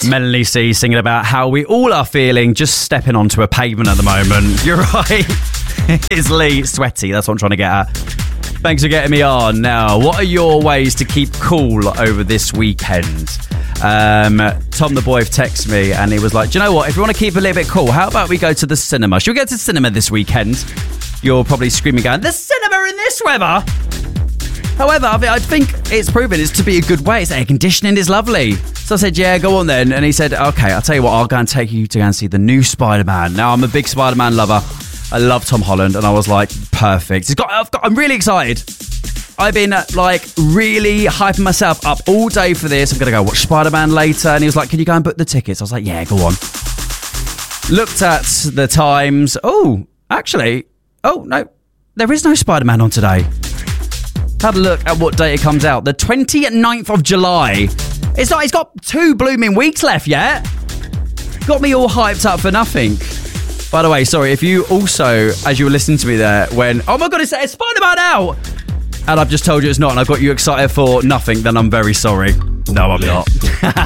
Melanie C singing about how we all are feeling just stepping onto a pavement at the moment. You're right. It's Lee, sweaty. That's what I'm trying to get at. Thanks for getting me on. Now, what are your ways to keep cool over this weekend? Tom the boy texted me and he was like, do you know what? If you want to keep a little bit cool, how about we go to the cinema? Should we go to the cinema this weekend? You're probably screaming going, the cinema in this weather? However, I think it's proven it's to be a good way. It's air conditioning is lovely. So I said, yeah, go on then. And he said, okay, I'll tell you what, I'll go and take you to go and see the new Spider-Man. Now, I'm a big Spider-Man lover. I love Tom Holland, and I was like, perfect. I'm really excited. I've been really hyping myself up all day for this. I'm going to go watch Spider-Man later. And he was like, can you go and book the tickets? I was like, yeah, go on. Looked at the times. Oh, actually, no, there is no Spider-Man on today. Had a look at what date it comes out. The 29th of July. It's got 2 blooming weeks left yet. Got me all hyped up for nothing. By the way, sorry, if you also, as you were listening to me there, when, oh my God, it's Spider-Man out! And I've just told you it's not, and I've got you excited for nothing, then I'm very sorry. No, I'm not.